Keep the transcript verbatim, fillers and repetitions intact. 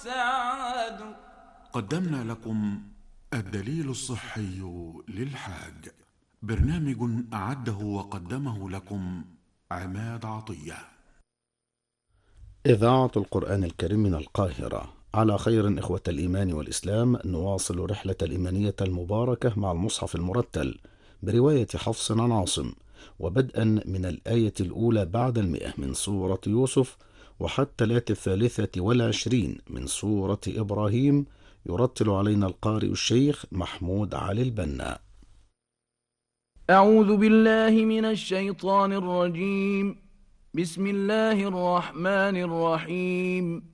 والسعاد. قدمنا لكم الدليل الصحي للحاج، برنامج أعده وقدمه لكم عماد عطية. إذاعة القرآن الكريم من القاهرة. على خير إخوة الإيمان والإسلام، نواصل رحلة الإيمانية المباركة مع المصحف المرتل برواية حفص عن عاصم، وبدءا من الآية الأولى بعد المئة من سورة يوسف وحتى الآية الثالثة والعشرين من سورة إبراهيم، يرتل علينا القارئ الشيخ محمود علي البنا. أعوذ بالله من الشيطان الرجيم. بسم الله الرحمن الرحيم.